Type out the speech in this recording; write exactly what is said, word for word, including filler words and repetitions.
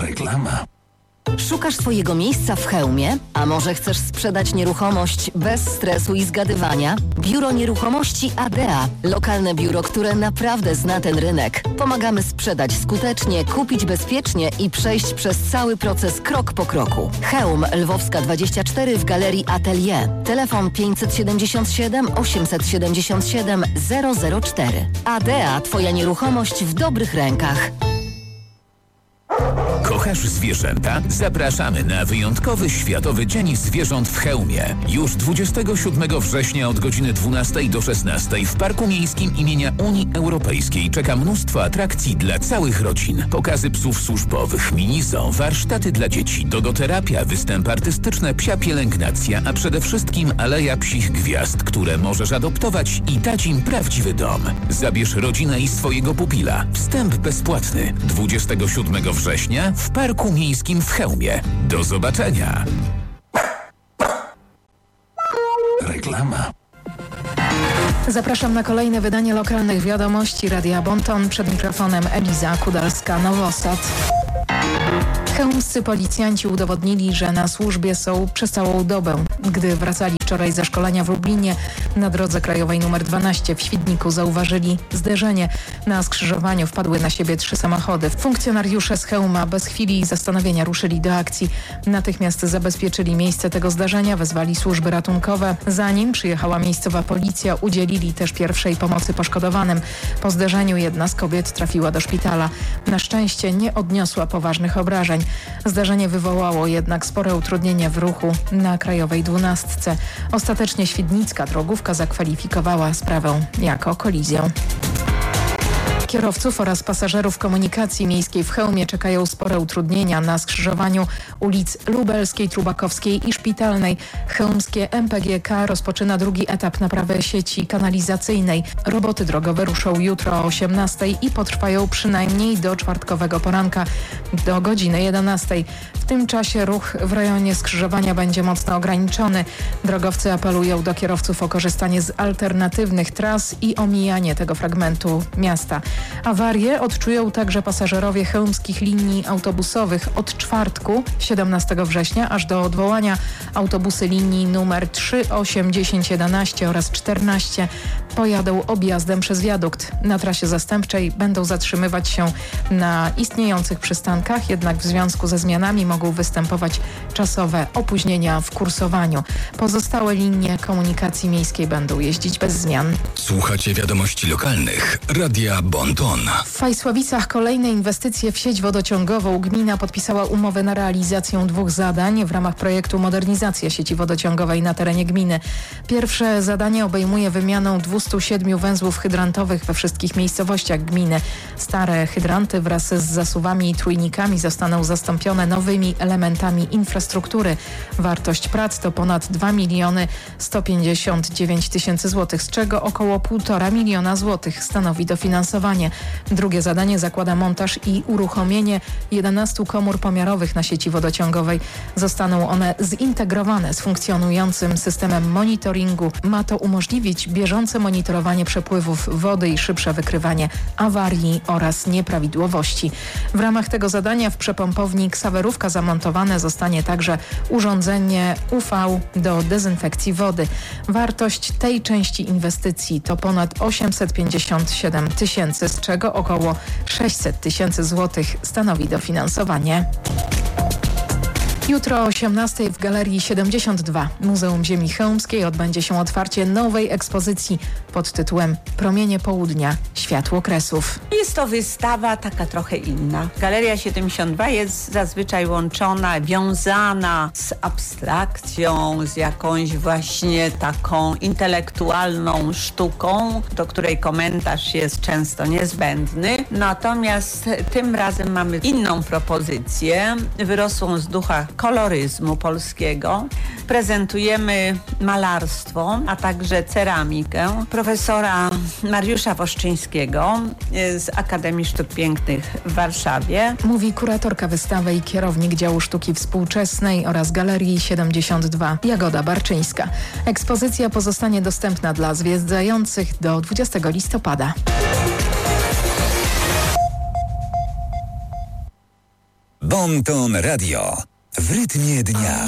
Reklama. Szukasz swojego miejsca w Chełmie? A może chcesz sprzedać nieruchomość bez stresu i zgadywania? Biuro Nieruchomości A D A. Lokalne biuro, które naprawdę zna ten rynek. Pomagamy sprzedać skutecznie, kupić bezpiecznie i przejść przez cały proces krok po kroku. Chełm, Lwowska dwadzieścia cztery w Galerii Atelier. Telefon pięćset siedemdziesiąt siedem osiemset siedemdziesiąt siedem zero zero cztery. A D A. Twoja nieruchomość w dobrych rękach. Kochasz zwierzęta? Zapraszamy na wyjątkowy Światowy Dzień Zwierząt w Chełmie. Już dwudziestego siódmego września od godziny dwunastej do szesnastej w Parku Miejskim imienia Unii Europejskiej czeka mnóstwo atrakcji dla całych rodzin. Pokazy psów służbowych, mini-zoo, warsztaty dla dzieci, dogoterapia, występy artystyczne, psia pielęgnacja, a przede wszystkim Aleja Psich Gwiazd, które możesz adoptować i dać im prawdziwy dom. Zabierz rodzinę i swojego pupila. Wstęp bezpłatny. dwudziestego siódmego września w Parku Miejskim w Chełmie. Do zobaczenia! Reklama. Zapraszam na kolejne wydanie lokalnych wiadomości Radia Bonton. Przed mikrofonem Eliza Kudalska-Nowosad. Chełmscy policjanci udowodnili, że na służbie są przez całą dobę. Gdy wracali wczoraj ze szkolenia w Lublinie, na drodze krajowej numer dwanaście w Świdniku zauważyli zderzenie. Na skrzyżowaniu wpadły na siebie trzy samochody. Funkcjonariusze z Chełma bez chwili zastanowienia ruszyli do akcji. Natychmiast zabezpieczyli miejsce tego zdarzenia, wezwali służby ratunkowe. Zanim przyjechała miejscowa policja, udzielili też pierwszej pomocy poszkodowanym. Po zderzeniu jedna z kobiet trafiła do szpitala. Na szczęście nie odniosła poważnych obrażeń. Zdarzenie wywołało jednak spore utrudnienia w ruchu na krajowej dwunastce. Ostatecznie świdnicka drogówka zakwalifikowała sprawę jako kolizję. Kierowców oraz pasażerów komunikacji miejskiej w Chełmie czekają spore utrudnienia na skrzyżowaniu ulic Lubelskiej, Trubakowskiej i Szpitalnej. Chełmskie M P G K rozpoczyna drugi etap naprawy sieci kanalizacyjnej. Roboty drogowe ruszą jutro o osiemnastej i potrwają przynajmniej do czwartkowego poranka, do godziny jedenastej. W tym czasie ruch w rejonie skrzyżowania będzie mocno ograniczony. Drogowcy apelują do kierowców o korzystanie z alternatywnych tras i omijanie tego fragmentu miasta. Awarię odczują także pasażerowie chełmskich linii autobusowych. Od czwartku, siedemnastego września, aż do odwołania autobusy linii numer trzy, osiem, dziesięć, jedenaście oraz czternaście pojadą objazdem przez wiadukt. Na trasie zastępczej będą zatrzymywać się na istniejących przystankach, jednak w związku ze zmianami mogą występować czasowe opóźnienia w kursowaniu. Pozostałe linie komunikacji miejskiej będą jeździć bez zmian. Słuchacie wiadomości lokalnych Radia Bonton. W Fajsławicach kolejne inwestycje w sieć wodociągową. Gmina podpisała umowę na realizację dwóch zadań w ramach projektu Modernizacja sieci wodociągowej na terenie gminy. Pierwsze zadanie obejmuje wymianę dwustu siedmiu węzłów hydrantowych we wszystkich miejscowościach gminy. Stare hydranty wraz z zasuwami i trójnikami zostaną zastąpione nowymi elementami infrastruktury. Wartość prac to ponad dwa miliony sto pięćdziesiąt dziewięć tysięcy złotych, z czego około półtora miliona złotych stanowi dofinansowanie. Drugie zadanie zakłada montaż i uruchomienie jedenastu komór pomiarowych na sieci wodociągowej. Zostaną one zintegrowane z funkcjonującym systemem monitoringu. Ma to umożliwić bieżące monitorowanie przepływów wody i szybsze wykrywanie awarii oraz nieprawidłowości. W ramach tego zadania w przepompowni Ksawerówka zamontowane zostanie także urządzenie U V do dezynfekcji wody. Wartość tej części inwestycji to ponad osiemset pięćdziesiąt siedem tysięcy, z czego około sześćset tysięcy złotych stanowi dofinansowanie. Jutro o osiemnastej w Galerii siedemdziesiąt dwa Muzeum Ziemi Chełmskiej odbędzie się otwarcie nowej ekspozycji pod tytułem Promienie Południa – Światło Kresów. Jest to wystawa taka trochę inna. Galeria siedemdziesiąt dwa jest zazwyczaj łączona, wiązana z abstrakcją, z jakąś właśnie taką intelektualną sztuką, do której komentarz jest często niezbędny. Natomiast tym razem mamy inną propozycję, wyrosłą z ducha koloryzmu polskiego. Prezentujemy malarstwo, a także ceramikę profesora Mariusza Woszczyńskiego z Akademii Sztuk Pięknych w Warszawie. Mówi kuratorka wystawy i kierownik działu sztuki współczesnej oraz Galerii siedemdziesiąt dwa Jagoda Barczyńska. Ekspozycja pozostanie dostępna dla zwiedzających do dwudziestego listopada. Bon Ton Radio. W rytmie dnia.